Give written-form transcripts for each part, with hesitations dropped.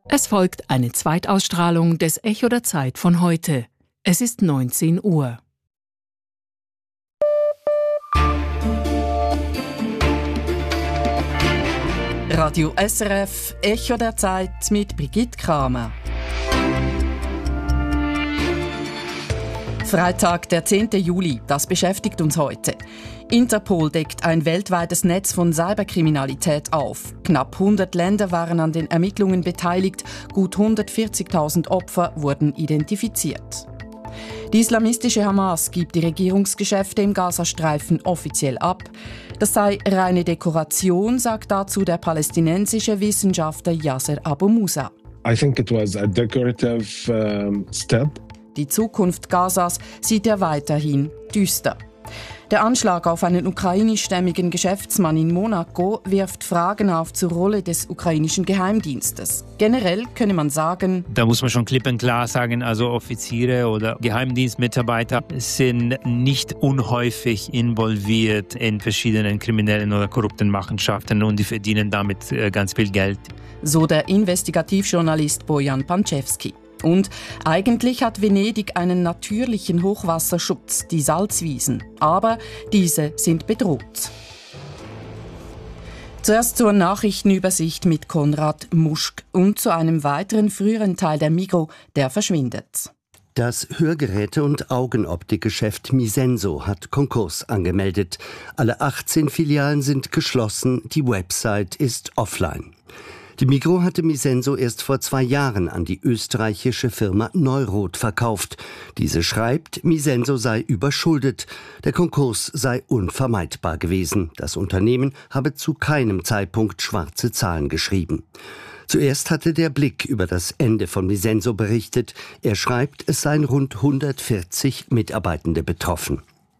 Es folgt eine Zweitausstrahlung des Echo der Zeit von heute. Es ist 19 Uhr. Radio SRF, Echo der Zeit mit Brigitte Kramer. Freitag, der 10. Juli, das beschäftigt uns heute. Interpol deckt ein weltweites Netz von Cyberkriminalität auf. Knapp 100 Länder waren an den Ermittlungen beteiligt, gut 140.000 Opfer wurden identifiziert. Die islamistische Hamas gibt die Regierungsgeschäfte im Gazastreifen offiziell ab. Das sei reine Dekoration, sagt dazu der palästinensische Wissenschaftler Yasser Abu Musa. I think it was a decorative step. Die Zukunft Gazas sieht er weiterhin düster. Der Anschlag auf einen ukrainischstämmigen Geschäftsmann in Monaco wirft Fragen auf zur Rolle des ukrainischen Geheimdienstes. Generell könne man sagen, da muss man schon klipp und klar sagen, also Offiziere oder Geheimdienstmitarbeiter sind nicht unhäufig involviert in verschiedenen kriminellen oder korrupten Machenschaften und die verdienen damit ganz viel Geld. So der Investigativjournalist Bojan Pančevský. Und eigentlich hat Venedig einen natürlichen Hochwasserschutz, die Salzwiesen. Aber diese sind bedroht. Zuerst zur Nachrichtenübersicht mit Konrad Muschk und zu einem weiteren früheren Teil der Migros, der verschwindet. Das Hörgeräte- und Augenoptikgeschäft Misenso hat Konkurs angemeldet. Alle 18 Filialen sind geschlossen, die Website ist offline. Die Migros hatte Misenso erst vor 2 Jahren an die österreichische Firma Neurot verkauft. Diese schreibt, Misenso sei überschuldet. Der Konkurs sei unvermeidbar gewesen. Das Unternehmen habe zu keinem Zeitpunkt schwarze Zahlen geschrieben. Zuerst hatte der Blick über das Ende von Misenso berichtet. Er schreibt, es seien rund 140 Mitarbeitende betroffen.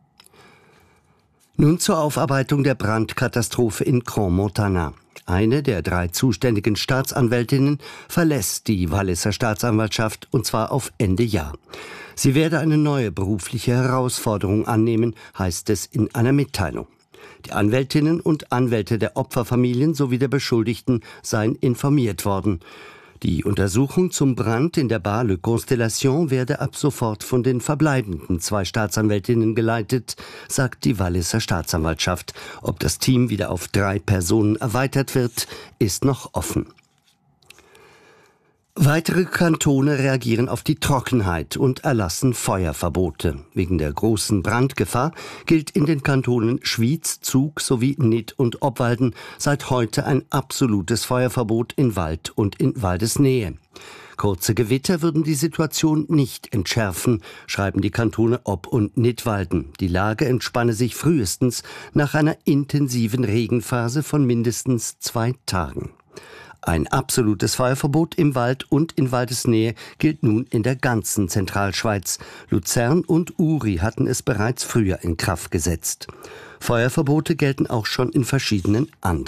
Nun zur Aufarbeitung der Brandkatastrophe in Crans-Montana. Eine der 3 zuständigen Staatsanwältinnen verlässt die Walliser Staatsanwaltschaft, und zwar auf Ende Jahr. Sie werde eine neue berufliche Herausforderung annehmen, heißt es in einer Mitteilung. Die Anwältinnen und Anwälte der Opferfamilien sowie der Beschuldigten seien informiert worden. Die Untersuchung zum Brand in der Bar Le Constellation werde ab sofort von den verbleibenden 2 Staatsanwältinnen geleitet, sagt die Walliser Staatsanwaltschaft. Ob das Team wieder auf 3 Personen erweitert wird, ist noch offen. Weitere Kantone reagieren auf die Trockenheit und erlassen Feuerverbote. Wegen der großen Brandgefahr gilt in den Kantonen Schwyz, Zug sowie Nied und Obwalden seit heute ein absolutes Feuerverbot in Wald und in Waldesnähe. Kurze Gewitter würden die Situation nicht entschärfen, schreiben die Kantone Ob- und Nidwalden. Die Lage entspanne sich frühestens nach einer intensiven Regenphase von mindestens 2 Tagen. Ein absolutes Feuerverbot im Wald und in Waldesnähe gilt nun in der ganzen Zentralschweiz. Luzern und Uri hatten es bereits früher in Kraft gesetzt. Feuerverbote gelten auch schon in verschiedenen anderen